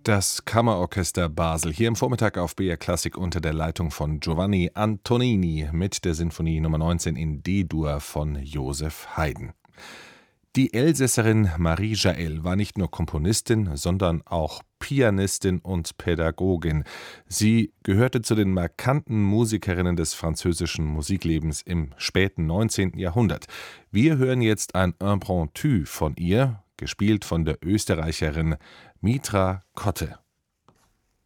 Das Kammerorchester Basel hier im Vormittag auf BR Klassik unter der Leitung von Giovanni Antonini mit der Sinfonie Nummer 19 in D-Dur von Joseph Haydn. Die Elsässerin Marie Jaell war nicht nur Komponistin, sondern auch Pianistin und Pädagogin. Sie gehörte zu den markanten Musikerinnen des französischen Musiklebens im späten 19. Jahrhundert. Wir hören jetzt ein Impromptu von ihr, gespielt von der Österreicherin Mitra Kotte.